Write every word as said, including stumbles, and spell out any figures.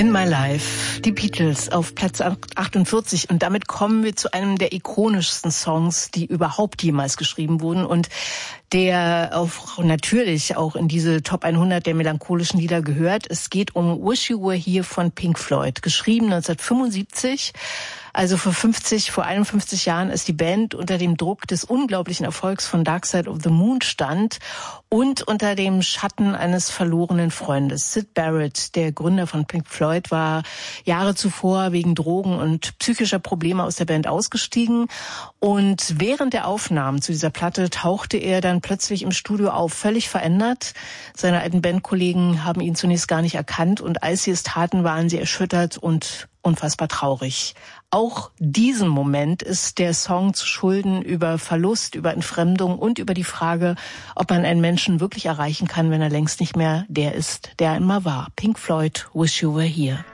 In My Life, die Beatles auf Platz achtundvierzig. Und damit kommen wir zu einem der ikonischsten Songs, die überhaupt jemals geschrieben wurden und der auch natürlich auch in diese Top hundert der melancholischen Lieder gehört. Es geht um Wish You Were Here von Pink Floyd, geschrieben neunzehnhundertfünfundsiebzig. Also vor fünfzig, vor einundfünfzig Jahren, als die Band unter dem Druck des unglaublichen Erfolgs von Dark Side of the Moon stand und unter dem Schatten eines verlorenen Freundes. Syd Barrett, der Gründer von Pink Floyd, war Jahre zuvor wegen Drogen und psychischer Probleme aus der Band ausgestiegen. Und während der Aufnahmen zu dieser Platte tauchte er dann plötzlich im Studio auf, völlig verändert. Seine alten Bandkollegen haben ihn zunächst gar nicht erkannt und als sie es taten, waren sie erschüttert und unfassbar traurig. Auch diesem Moment ist der Song zu schulden über Verlust, über Entfremdung und über die Frage, ob man einen Menschen wirklich erreichen kann, wenn er längst nicht mehr der ist, der einmal war. Pink Floyd, Wish You Were Here.